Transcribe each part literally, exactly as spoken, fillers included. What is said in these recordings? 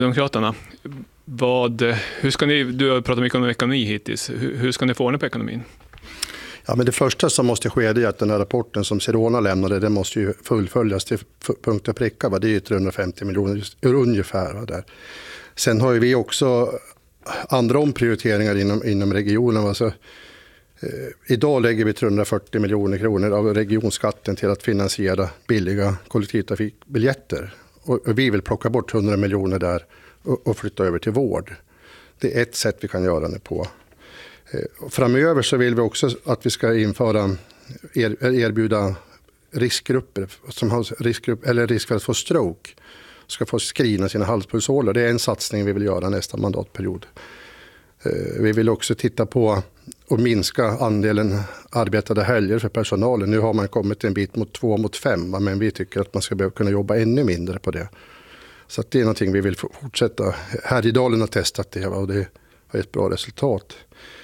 Demokraterna, vad, hur ska ni, du har pratat mycket om ekonomi hittills, hur, hur ska ni få ordning på ekonomin? Ja, men det första som måste ske är att den här rapporten som Sirona lämnade, den måste ju fullföljas till punkt och pricka. Va? Det är ju trehundrafemtio miljoner ungefär. Va, där. Sen har ju vi också andra omprioriteringar inom, inom regionen. Alltså, eh, idag lägger vi trehundrafyrtio miljoner kronor av regionskatten till att finansiera billiga kollektivtrafikbiljetter. Och, och vi vill plocka bort hundra miljoner där och, och flytta över till vård. Det är ett sätt vi kan göra det på. Framöver så vill vi också att vi ska införa er, erbjuda riskgrupper som har riskgrupp, eller risk för att få stroke ska få skrina sina halspulsådror. Det är en satsning vi vill göra nästa mandatperiod. Vi vill också titta på och minska andelen arbetade helger för personalen. Nu har man kommit en bit mot två mot fem, men vi tycker att man ska behöva kunna jobba ännu mindre på det. Så att det är någonting vi vill fortsätta. Härjedalen har testat det och det har ett bra resultat.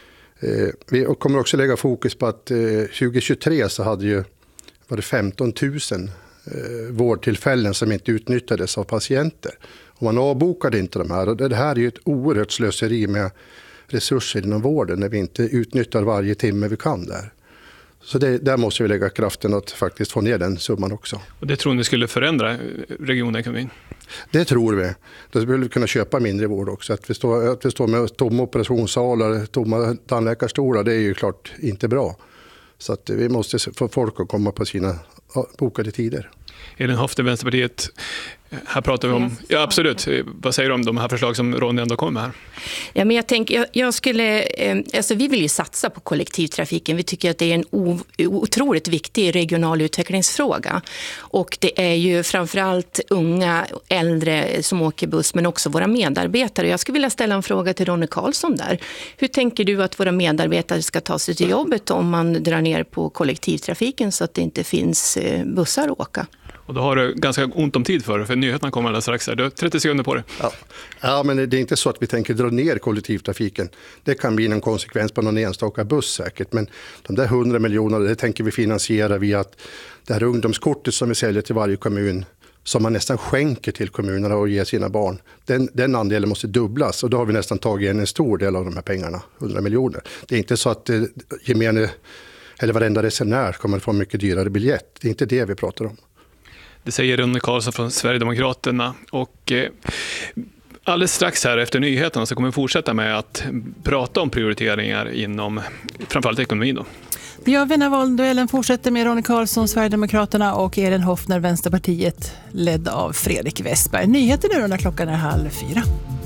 Vi kommer också lägga fokus på att tjugohundratjugotre så hade ju, var det femton tusen vårdtillfällen som inte utnyttjades av patienter. Och man avbokade inte de här. Och det här är ju ett oerhört slöseri med resurser inom vården när vi inte utnyttjar varje timme vi kan där. Så det, där måste vi lägga kraften att faktiskt få ner den summan också. Och det tror ni skulle förändra regionekonomin? Det tror vi. Då skulle vi kunna köpa mindre vård också. Att vi står, att vi står med tomma operationssalar, tomma tandläkarstolar, det är ju klart inte bra. Så att vi måste få folk att komma på sina bokade tider. Elin Hofner, Vänsterpartiet. Här pratar vi om, ja absolut, vad säger du om de här förslag som Ronny ändå kommer här? Ja, men jag tänker, jag, jag skulle, eh, alltså vi vill ju satsa på kollektivtrafiken. Vi tycker att det är en o, otroligt viktig regional utvecklingsfråga. Och det är ju framförallt unga, äldre som åker buss, men också våra medarbetare. Jag skulle vilja ställa en fråga till Ronny Karlsson där. Hur tänker du att våra medarbetare ska ta sig till jobbet om man drar ner på kollektivtrafiken så att det inte finns bussar att åka? Och då har du ganska ont om tid för det, för nyheterna kommer alldeles strax här. Du har trettio sekunder på det. Ja. ja, men det är inte så att vi tänker dra ner kollektivtrafiken. Det kan bli en konsekvens på någon enstaka buss säkert. Men de där hundra miljonerna, det tänker vi finansiera via att det här ungdomskortet som vi säljer till varje kommun, som man nästan skänker till kommunerna och ger sina barn. Den, den andelen måste dubblas och då har vi nästan tagit en, en stor del av de här pengarna, hundra miljoner. Det är inte så att eh, gemene, eller varenda resenär kommer att få en mycket dyrare biljett. Det är inte det vi pratar om. Det säger Ronny Karlsson från Sverigedemokraterna och eh, alldeles strax här efter nyheterna så kommer vi fortsätta med att prata om prioriteringar inom framförallt ekonomin då. Det gör vi när valduellen fortsätter med Ronny Karlsson, Sverigedemokraterna och Elin Hofner, Vänsterpartiet, ledd av Fredrik Westberg. Nyheter nu när klockan är halv fyra.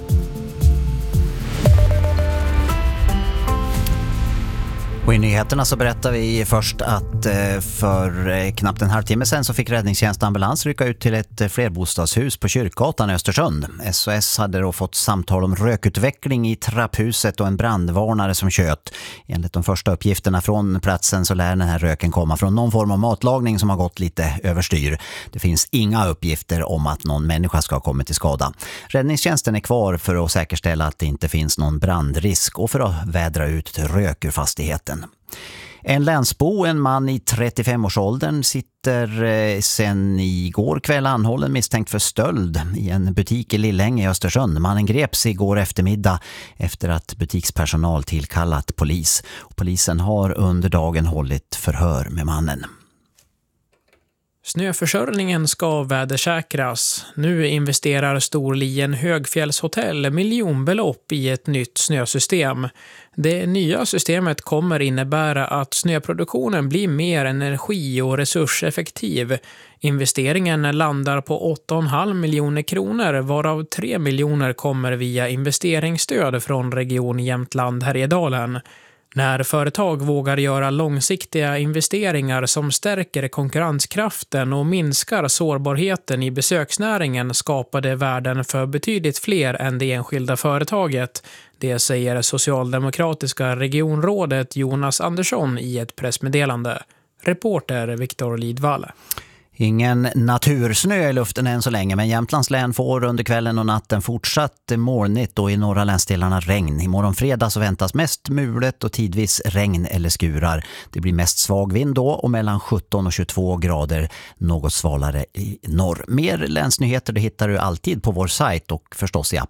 Och i nyheterna så berättar vi först att för knappt en halvtimme sedan så fick räddningstjänst ambulans rycka ut till ett flerbostadshus på Kyrkgatan i Östersund. S O S hade då fått samtal om rökutveckling i trapphuset och en brandvarnare som tjöt. Enligt de första uppgifterna från platsen så lär den här röken komma från någon form av matlagning som har gått lite överstyr. Det finns inga uppgifter om att någon människa ska ha kommit till skada. Räddningstjänsten är kvar för att säkerställa att det inte finns någon brandrisk och för att vädra ut rök ur fastigheten. En länsbo, en man i trettiofem-årsåldern, sitter sen igår kväll anhållen misstänkt för stöld i en butik i Lillänge i Östersund. Mannen greps igår eftermiddag efter att butikspersonal tillkallat polis. Polisen har under dagen hållit förhör med mannen. Snöförsörjningen ska vädersäkras. Nu investerar Storlien Högfjällshotell miljonbelopp i ett nytt snösystem. Det nya systemet kommer innebära att snöproduktionen blir mer energi- och resurseffektiv. Investeringen landar på åtta komma fem miljoner kronor, varav tre miljoner kommer via investeringsstöd från Region Jämtland Härjedalen. När företag vågar göra långsiktiga investeringar som stärker konkurrenskraften och minskar sårbarheten i besöksnäringen skapar det värden för betydligt fler än det enskilda företaget. Det säger socialdemokratiska regionrådet Jonas Andersson i ett pressmeddelande. Reporter Viktor Lidvall. Ingen natursnö i luften än så länge, men Jämtlands län får under kvällen och natten fortsatt molnigt och i norra länsdelarna regn. Imorgon fredag så väntas mest mulet och tidvis regn eller skurar. Det blir mest svag vind då och mellan sjutton och tjugotvå grader, något svalare i norr. Mer länsnyheter det hittar du alltid på vår sajt och förstås i appen.